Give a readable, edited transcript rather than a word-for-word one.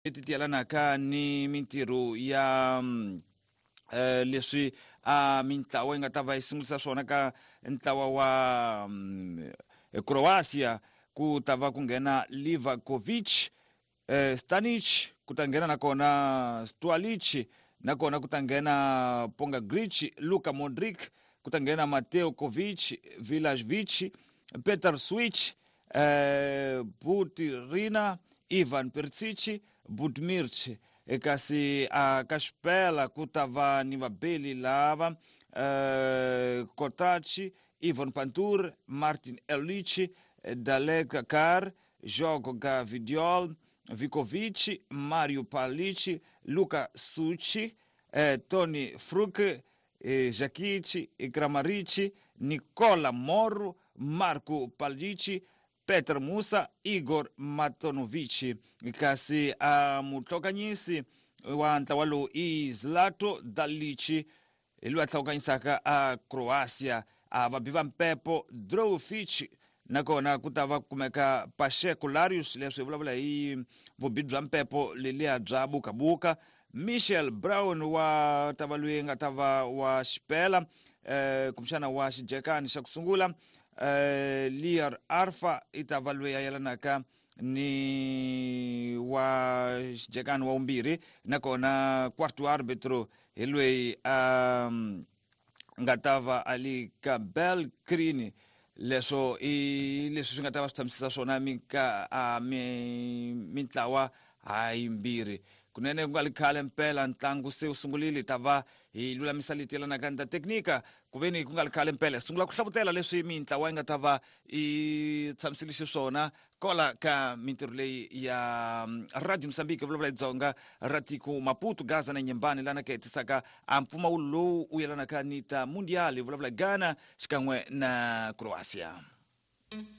Titialana ka ni mintiru ya leswi mintlawa nga ta va isungulisa swona ka ntlawa wa Croatia ku ta va ku nghena Livakovic, Stanic ku ta nghena nakona Stwalic, nakona ku ta nghena Pongagric, Luka Modric, ku ta nghena Mateo Kovic, Vilašvić, Petar Swić, Butirina, Ivan Perisic, Budimir, kasi ka xipela ku ta va ni vabeli lava Kotac, Ivan Pantur, Martin Ellić, Dalek Kar, Jogo Gavidiol, Vikovic, Mario Palic, Luka Suci, Toni Fruk, Jakic, Kramaric, Nikola Moro, Marko Palic, Petar Musa, Igor Matonovic. Kasi mutlokanyisi wa ntlawa lowu i Zlato Dalic, loyi a tlakukanyisaka Croatia. Vabi va mpepo Drovic, nakona ku ta va kumeka Pašeko Larius, leswi vulavula hi vubihi bya mpepo leliya bya bukabuka. Michel Brown wa ta va loyi nga ta va wa xipela kumxana wa xijekani xa ku sungula. Liar Arfa i ta va loyi a yelanaka ni wa xijekani wa vumbirhi, nakona quarto arbitro hi loyi nga ta va Ali Kabel Krini. Leswo i leswi swi nga ta va swi tshamisisa swona mintlawa hayimbirhi. Kunene ku nga li khale mpela ntlangu se wu sungulile, ta va hi lulamisa leti yelanaka ni ta teknika ku veni ku nga li khale mpela sungula ku hlavutela leswi mintlawa yi nga ta va i tshamisile xiswona kola ka mintirho leyi ya Radio Mozambique vulavula hi Dzonga ra tiko Maputo, Gaza na Nyembani, lana ka hetisaka mpfumawulo lowu u yelanaka ni ta mundial vulavula Ghana xikan'we na Croatia.